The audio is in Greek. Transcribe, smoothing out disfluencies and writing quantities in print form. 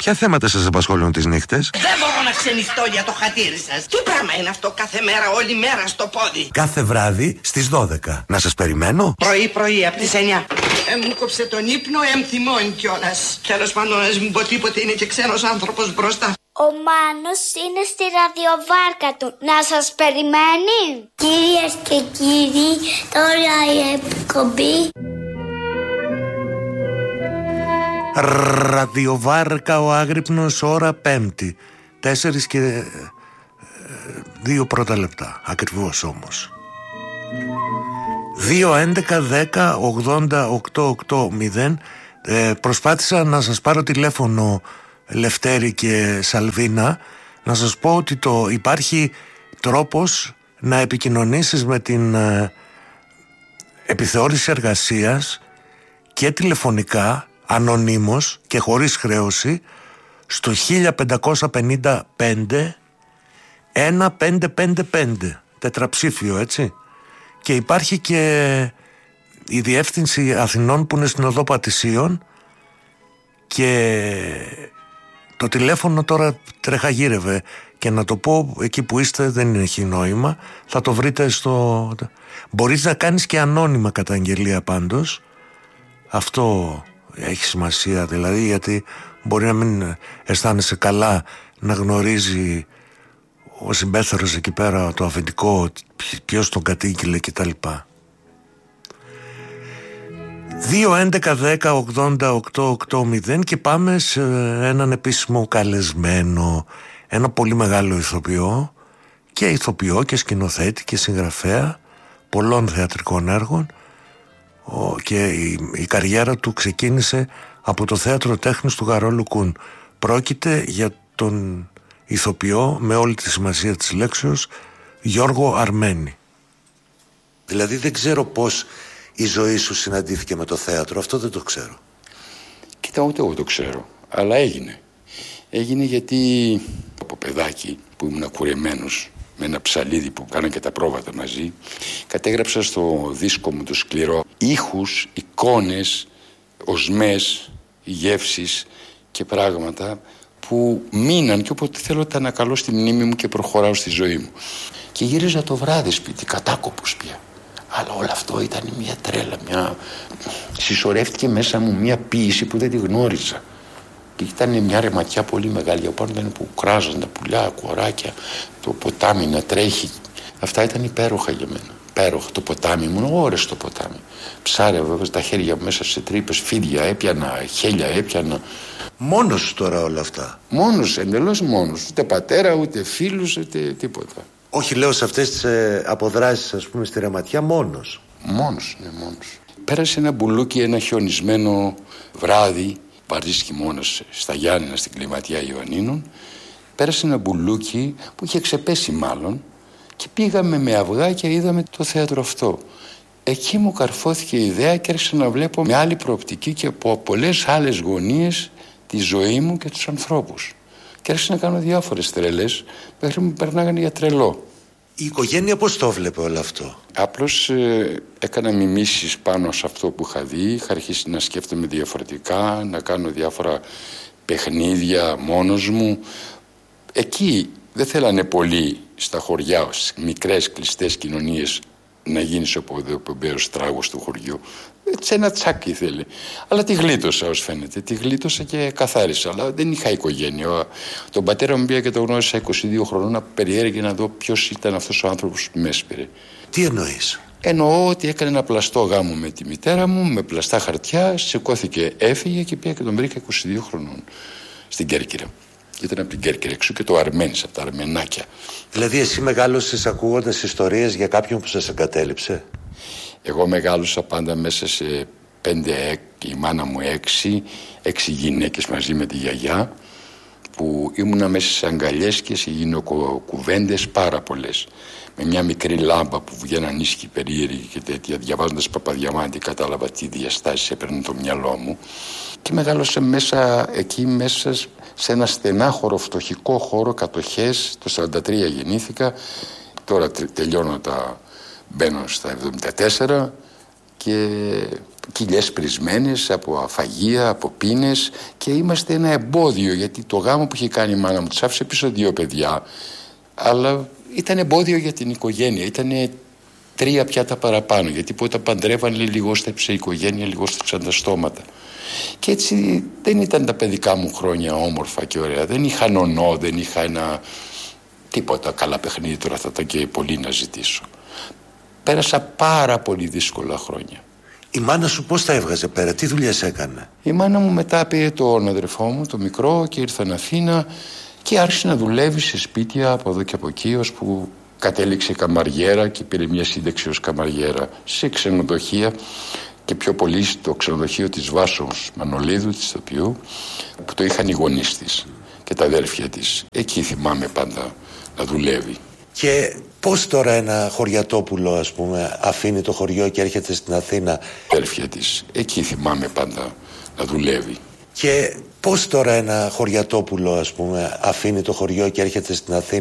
Ποια θέματα σας απασχολούν τις νύχτες? Δεν μπορώ να ξενυχτώ για το χατήρι σας. Τι πράγμα είναι αυτό κάθε μέρα, όλη μέρα στο πόδι? Κάθε βράδυ στις 12. Να σας περιμένω? Πρωί από τις 9. Μου κόψε τον ύπνο, θυμώνει κιόλας. Τέλος πάντων, μην πω τίποτε, είναι και ξένος άνθρωπος μπροστά. Ο Μάνος είναι στη ραδιοβάρκα του. Να σας περιμένει. Κυρίες και κύριοι, τώρα η εκπομπή. Ραδιοβάρκα ο Άγρυπνος, ώρα 5. 4 και 2 πρώτα λεπτά. Ακριβώς όμως. 2, 11, 10, 80, 880. Προσπάθησα να σας πάρω τηλέφωνο, Λευτέρη και Σαλβίνα, να σας πω ότι υπάρχει τρόπος να επικοινωνήσεις με την επιθεώρηση εργασίας και τηλεφωνικά, ανωνύμως και χωρίς χρέωση, στο 1555 1555, τετραψήφιο, έτσι. Και υπάρχει και η διεύθυνση Αθηνών που είναι στην οδό Πατησίων, και το τηλέφωνο τώρα τρεχαγύρευε, και να το πω εκεί που είστε δεν έχει νόημα, θα το βρείτε μπορείς να κάνεις και ανώνυμα καταγγελία πάντως. Αυτό έχει σημασία, δηλαδή, γιατί μπορεί να μην αισθάνεσαι καλά να γνωρίζει ο συμπέθερος εκεί πέρα το αφεντικό, ποιος τον κατήγγειλε κτλ. 2, 11, 10, 80, 880. Και πάμε σε έναν επίσημο καλεσμένο, ένα πολύ μεγάλο ηθοποιό και σκηνοθέτη και συγγραφέα πολλών θεατρικών έργων, και η καριέρα του ξεκίνησε από το Θέατρο Τέχνης του Γαρόλου Κουν. Πρόκειται για τον ηθοποιό, με όλη τη σημασία της λέξεως, Γιώργο Αρμένη. Δηλαδή δεν ξέρω πώς η ζωή σου συναντήθηκε με το θέατρο, αυτό δεν το ξέρω. Κοίτα, ούτε εγώ το ξέρω, αλλά έγινε. Έγινε γιατί από παιδάκι που ήμουν κουρεμένος με ένα ψαλίδι που κάνα και τα πρόβατα μαζί, κατέγραψα στο δίσκο μου το σκληρό ήχους, εικόνες, οσμές, γεύσεις και πράγματα που μείναν, και όποτε θέλω τα ανακαλώ στη μνήμη μου και προχωράω στη ζωή μου. Και γύριζα το βράδυ σπίτι, κατάκοπος πια. Αλλά όλο αυτό ήταν μια τρέλα, συσσωρεύτηκε μέσα μου μια ποίηση που δεν τη γνώριζα. Και ήταν μια ρεματιά πολύ μεγάλη, από πάνω ήταν που κράζαν τα πουλιά, κοράκια, το ποτάμι να τρέχει. Αυτά ήταν υπέροχα για μένα. Υπέροχα. Το ποτάμι, ήμουν ώρες στο ποτάμι. Ψάρευα, βέβαια, τα χέρια μέσα σε τρύπες, φίδια έπιανα, χέλια έπιανα. Μόνος σου τώρα όλα αυτά? Μόνος, εντελώς μόνος. Ούτε πατέρα, ούτε φίλους, ούτε τίποτα. Όχι, λέω σε αυτές τις αποδράσεις, ας πούμε, στη ρεματιά, μόνος. Μόνος. Πέρασε ένα μπουλούκι ένα χιονισμένο βράδυ, βαρύς χειμώνας, στα Γιάννηνα, στην Κλιματιά Ιωαννίνων. Πέρασε ένα μπουλούκι που είχε ξεπέσει μάλλον, και πήγαμε με αυγά και είδαμε το θέατρο αυτό. Εκεί μου καρφώθηκε η ιδέα και άρχισα να βλέπω με άλλη προοπτική και από πολλές άλλες γωνίες τη ζωή μου και τους ανθρώπους. Και άρχισα να κάνω διάφορες τρελές, μέχρι μου περνάγανε για τρελό. Η οικογένεια πώς το βλέπε όλο αυτό? Απλώς έκανα μιμήσεις πάνω σε αυτό που είχα δει. Είχα αρχίσει να σκέφτομαι διαφορετικά, να κάνω διάφορα παιχνίδια μόνος μου. Εκεί δεν θέλανε πολύ στα χωριά, στις μικρές κλειστές κοινωνίες, να γίνεις ο ποδοπεμπαίος τράγος του χωριού. Έτσι ένα τσάκι θέλει. Αλλά τη γλίτωσα, ως φαίνεται. Τη γλίτωσα και καθάρισα. Αλλά δεν είχα οικογένεια. Τον πατέρα μου πήγα και τον γνώρισα 22 χρονών, να περιέργεια να δω ποιος ήταν αυτός ο άνθρωπος που με έσπηρε. Τι εννοείς? Εννοώ ότι έκανε ένα πλαστό γάμο με τη μητέρα μου, με πλαστά χαρτιά, σηκώθηκε, έφυγε και πήγα και τον βρήκα 22 χρονών στην Κέρκυρα. Ήταν από την Κέρκυρα έξω και το Αρμένης, από τα Αρμενάκια. Δηλαδή εσύ μεγάλωσες ακούγοντας ιστορίες για κάποιον που σας εγκατέλειψε? Εγώ μεγάλωσα πάντα μέσα σε 5, η μάνα μου 6 γυναίκες μαζί με τη γιαγιά, που ήμουνα μέσα σε αγκαλιές και σε γυναικοκουβέντες πάρα πολλές. Με μια μικρή λάμπα που βγαίναν ίσχυοι περίεργοι και τέτοια, διαβάζοντας Παπαδιαμάντη, κατάλαβα τι διαστάσεις έπαιρνε το μυαλό μου. Και μεγάλωσα εκεί μέσα σε ένα στενάχωρο, φτωχικό χώρο, κατοχές. Το 43 γεννήθηκα, τώρα τελειώνω μπαίνω στα 74, και κοιλιές πρισμένες, από αφαγία, από πίνες, και είμαστε ένα εμπόδιο, γιατί το γάμο που είχε κάνει η μάνα μου της άφησε πίσω 2 παιδιά, αλλά ήταν εμπόδιο για την οικογένεια, ήταν 3 πιάτα παραπάνω, γιατί που όταν παντρεύανε λιγόστεψε η οικογένεια, λιγόστεψαν τα στόματα. Και έτσι δεν ήταν τα παιδικά μου χρόνια όμορφα και ωραία, δεν είχα νονό, δεν είχα ένα τίποτα. Καλά παιχνίδι τώρα θα ήταν και πολύ να ζητήσω. Πέρασα πάρα πολύ δύσκολα χρόνια. Η μάνα σου πώς τα έβγαζε πέρα, τι δουλειές έκανε? Η μάνα μου μετά πήρε τον αδερφό μου, το μικρό, και ήρθαν Αθήνα και άρχισε να δουλεύει σε σπίτια από εδώ και από εκεί, ώσπου κατέληξε καμαριέρα και πήρε μια σύνταξη ως καμαριέρα σε ξενοδοχεία, και πιο πολύ στο ξενοδοχείο της Βάσος Μανολίδου, της ηθοποιού, που το είχαν οι γονείς της και τα αδέρφια της. Εκεί θυμάμαι πάντα να δουλεύει. Και πώς τώρα ένα χωριατόπουλο, ας πούμε, αφήνει το χωριό και έρχεται στην Αθήνα? Αδέρφια της. Εκεί θυμάμαι πάντα να δουλεύει. Και πώς τώρα ένα χωριατόπουλο, ας πούμε, αφήνει το χωριό και έρχεται στην Αθήνα?